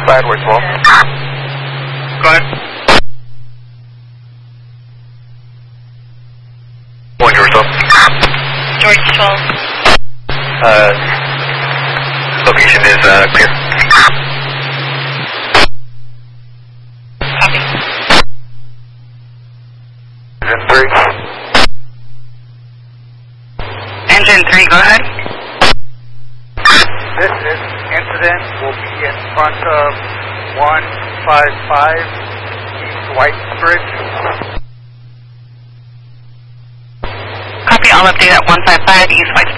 side, where's Wolf? Go ahead. One yourself. George 12. Location is clear. Copy. Engine 3. Engine 3, go ahead. This incident will be in front of 155 East Whitebridge. Copy, I'll update at 155 East White